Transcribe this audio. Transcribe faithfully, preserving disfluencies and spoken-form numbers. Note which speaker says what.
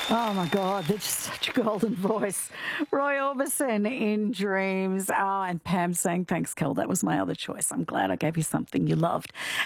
Speaker 1: Oh my God, that's just such a golden voice. Roy Orbison in Dreams. Oh, and Pam saying, thanks, Kel. That was my other choice. I'm glad I gave you something you loved.